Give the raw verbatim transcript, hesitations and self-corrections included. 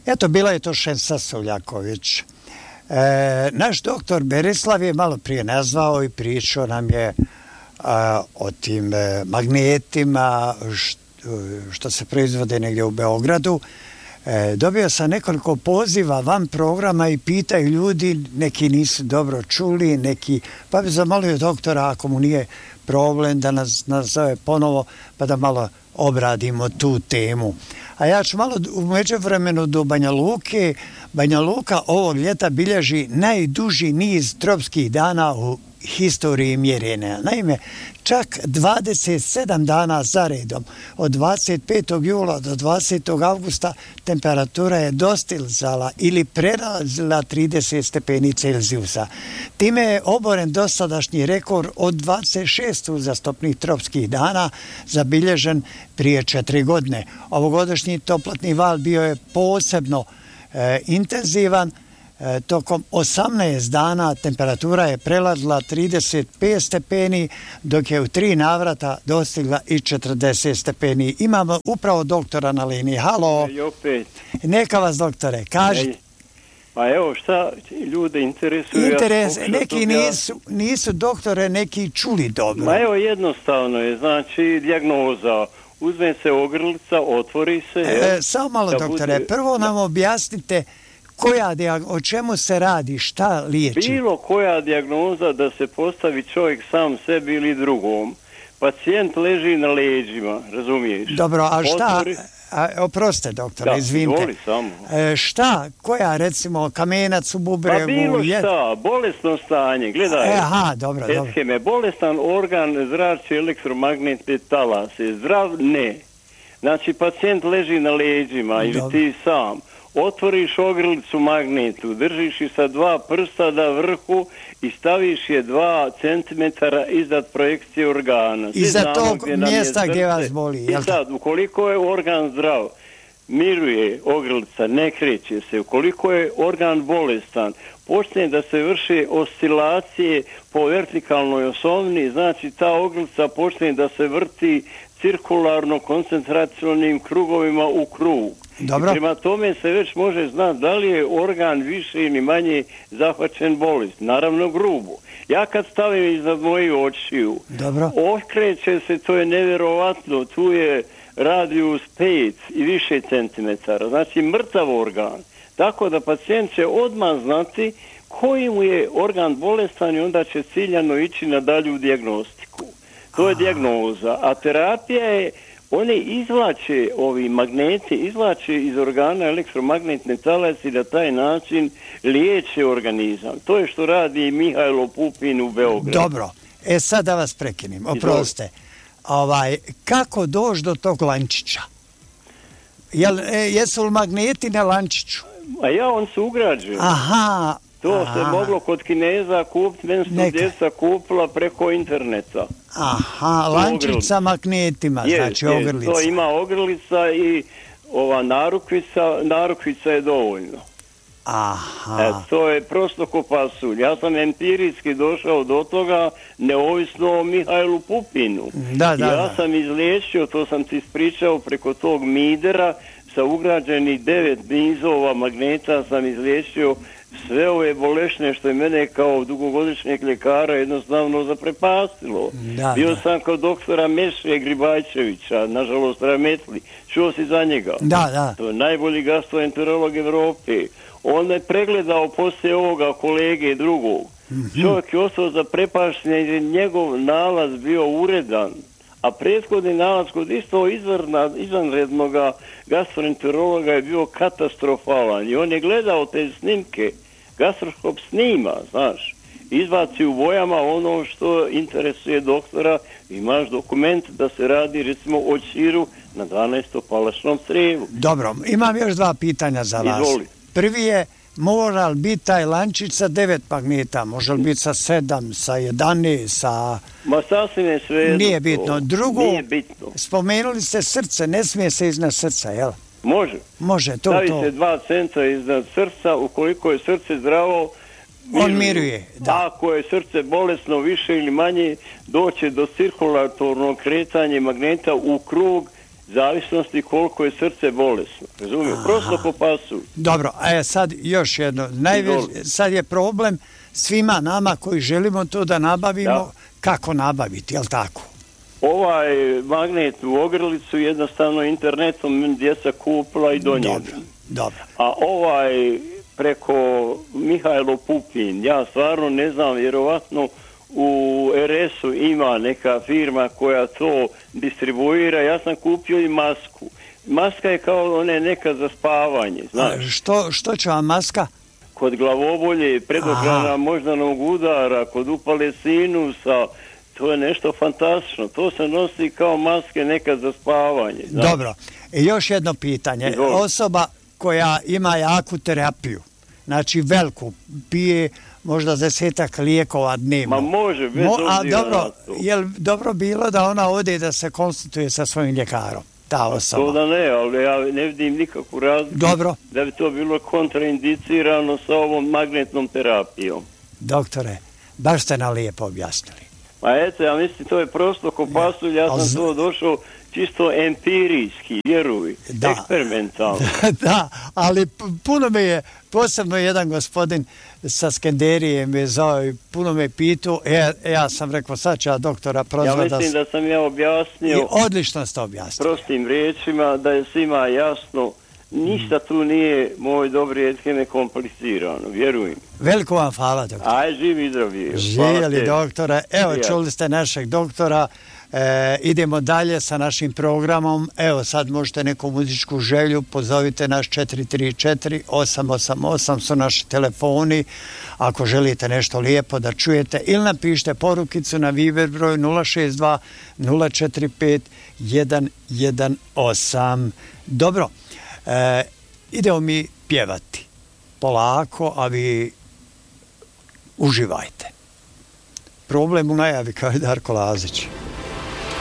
Eto, bila je to Šensa Suljaković. E, naš doktor Berislav je malo prije nazvao i pričao nam je a, o tim e, magnetima što, što se proizvode negdje u Beogradu. E, dobio sam nekoliko poziva van programa i pitaju ljudi, neki nisu dobro čuli, neki, pa bi zamolio doktora ako mu nije problem da nas nazove ponovo pa da malo obradimo tu temu. A ja ću malo u međuvremenu do Banja Luke. Banja Luka ovog ljeta bilježi najduži niz tropskih dana u historiji mjerenja. Naime, čak dvadeset sedam dana za redom, od dvadeset petog jula do dvadesetog avgusta, temperatura je dostizala ili prelazila trideset stepeni Celzijusa. Time je oboren dosadašnji rekord od dvadeset šest uzastopnih tropskih dana zabilježen prije četiri godine. Ovogodišnji toplotni val bio je posebno e, intenzivan. E, tokom osamnaest dana temperatura je prelazila trideset pet stepeni, dok je u tri navrata dostigla i četrdeset stepeni. Imamo upravo doktora na liniji. Halo. I opet. Neka vas, doktore, kažite. Pa evo, šta ljude interesuje? Interes, ja neki nisu, nisu doktore, neki čuli dobro. Ma evo, jednostavno je, znači, dijagnoza. Uzme se ogrlica, otvori se. E, samo malo, doktore, bude... prvo nam objasnite koja, o čemu se radi, šta liječi? Bilo koja dijagnoza da se postavi čovjek sam sebi ili drugom. Pacijent leži na leđima, razumiješ? Dobro, a šta, Otvori... a, oprostite doktore, da, izvinite. Samo. E, šta, koja recimo kamenac u bubregu? Pa bilo je... šta, bolesno stanje, gledaj. E, aha, dobro, Etke me, bolestan organ zrači elektromagnetne talase, zdrav ne. Znači, pacijent leži na leđima ili ti sam. Otvoriš ogrlicu magnetu, držiš je sa dva prsta na vrhu i staviš je dva centimetara iznad projekcije organa. Iza tog mjesta gdje vas boli. I sad, ukoliko je organ zdrav, miruje ogrlica, ne kreće se. Ukoliko je organ bolestan, počne da se vrše oscilacije po vertikalnoj osovni, znači ta ogrlica počne da se vrti cirkularno koncentracionim krugovima u krug. Dobro. I prema tome se već može znati da li je organ više ili manje zahvaćen bolest. Naravno grubo. Ja kad stavim iznad mojih očiju, okreće se, to je nevjerovatno, tu je radijus pet i više centimetara, znači mrtav organ. Tako da pacijent će odmah znati koji mu je organ bolestan i onda će ciljano ići na dalju dijagnostiku. To je dijagnoza, a terapija je, one izvlače, ovi magneti, izvlače iz organa elektromagnetne talase i na taj način liječe organizam. To je što radi Mihajlo Pupin u Beogradu. Dobro, e sad da vas prekinim, oprostite. Ovaj, kako doći do tog lančića? Jel, e, jesu li magneti na lančiću? A ja, on su ugrađeni. Aha. To aha. se moglo kod Kineza kupiti, meni su djeca kupila preko interneta. Aha, lančić sa magnetima, je, znači je, ogrlica. To ima ogrlica i ova narukvica, narukvica je dovoljno. Aha. E, to je prosto ko pasulj. Ja sam empirijski došao do toga neovisno o Mihajlu Pupinu. Da, da, ja da. sam izliječio, to sam ti ispričao, preko tog midera sa ugrađenih devet nizova magneta sam izliječio sve ove bolešne što je mene kao dugogodišnjeg ljekara jednostavno zaprepastilo. Da, Bio da. sam kod doktora Meše Gribajčevića, nažalost Rametli. Čuo si za njega? Da, da. To je najbolji gastroenterolog Evrope. On je pregledao poslije ovoga kolege drugog. Mm-hmm. Čovjek je ostao zaprepašten jer je njegov nalaz bio uredan. A prethodni nalaz kod isto izvrna, izvanrednog gastroenterologa je bio katastrofalan. I on je gledao te snimke. Gastroskop snima, znaš. Izbaci u bojama ono što interesuje doktora. Imaš dokument da se radi recimo o čiru na dvanaestopalačnom crijevu. Dobro, imam još dva pitanja za vas. Izvoli. Prvi je, mora li biti taj lančić sa devet magneta? Može li biti sa sedam, sa jedanaest, sa... Ma sasvim je sve. Nije bitno. Drugo, nije bitno. Spomenuli ste srce, ne smije se iznad srca, jel? Može. Može, to, Stavi to. se dva centra iznad srca, ukoliko je srce zdravo, miruje. On miruje, da. Ako je srce bolesno, više ili manje, doće do cirkulatornog kretanja magneta u krug zavisnosti koliko je srce bolesno. Razumijem, prosto po pasu. Dobro, a sad još jedno. Najveći, sad je problem svima nama koji želimo to da nabavimo, da. Kako nabaviti, jel tako? Ovaj magnet u ogrlicu jednostavno internetom djeca kupila i donijela. Dobro, dobro. A ovaj preko Mihajlo Pupin, ja stvarno ne znam, vjerovatno u er es-u ima neka firma koja to distribuira. Ja sam kupio i masku. Maska je kao one neka za spavanje. Znaš. Što, što će vam maska? Kod glavobolje, predohrana moždanog udara, kod upale sinusa, to je nešto fantastično. To se nosi kao maske neka za spavanje. Znaš. Dobro. I još jedno pitanje. Dobro. Osoba koja ima jaku terapiju, znači veliku, pije možda desetak lijekova dnevno. Ma može, bez Mo, a obzira dobro, na to. Je li dobro bilo da ona ode da se konsultuje sa svojim ljekarom, ta osoba? To da ne, ali ja ne vidim nikakvu razliku. Dobro. Da bi to bilo kontraindicirano sa ovom magnetnom terapijom. Doktore, baš ste nam lijepo objasnili. Ma eto, ja mislim, to je prosto ko pasulj, ja sam z... to došao čisto empirijski, vjeruj, da. Eksperimentalno. Da, ali puno me je, posebno jedan gospodin sa Skenderije me zao i puno me pitao, ja, ja sam rekao, sad ću ja doktora prozvati. Ja mislim da, da sam ja objasnio, i odlično ste objasnili, prostim riječima, da je svima jasno, ništa tu nije, moj dobri etkene, komplicirano, vjerujem. Veliko vam hvala, doktor. Aj, živi i zdravi. Živjeli, doktore. Evo, čuli ste našeg doktora. E, idemo dalje sa našim programom. Evo, sad možete neku muzičku želju, pozovite naš četiri tri četiri osam osam osam, su naši telefoni ako želite nešto lijepo da čujete, ili napišite porukicu na Viber broj nula šest dva nula četiri pet jedan jedan osam. Dobro, e, idemo mi pjevati polako, a vi uživajte. Problem u najavi, kao je Darko Lazić.